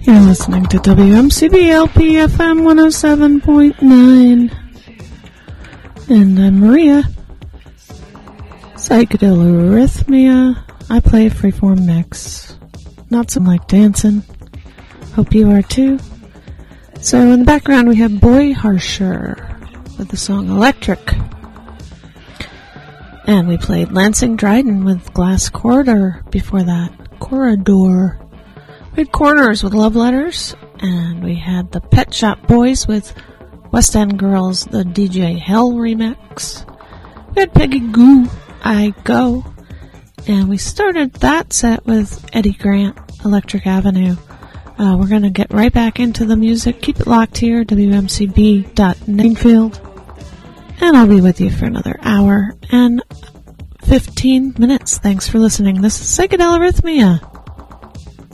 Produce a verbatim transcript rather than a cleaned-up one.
You're listening to W M C B L P F M one oh seven point nine. And I'm Maria. Psychedelarrhythmia. I play a freeform mix. Not some like dancing. Hope you are too. So in the background we have Boy Harsher with the song Electric. And we played Lansing Dryden with Glass Corridor before that. Corridor. We had Corners with Love Letters, and we had the Pet Shop Boys with West End Girls, the D J Hell remix. We had Peggy Goo, I Go, and we started that set with Eddie Grant, Electric Avenue. Uh, we're going to get right back into the music. Keep it locked here, W M C B dot Nainfield, and I'll be with you for another hour and fifteen minutes. Thanks for listening. This is Psychedelarrhythmia.